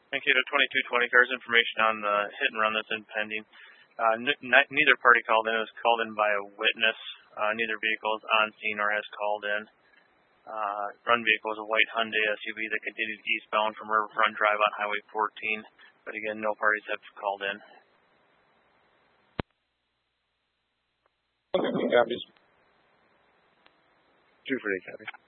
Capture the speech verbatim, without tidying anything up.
Okay, to twenty-two twenty, cars information on the hit and run that's in pending. Uh, n- neither party called in. It was called in by a witness. Uh, neither vehicle is on scene or has called in. Uh, run vehicle is a white Hyundai S U V that continued eastbound from Riverfront Drive on Highway fourteen. But again, no parties have called in. Okay, copies. Two for eight, copy.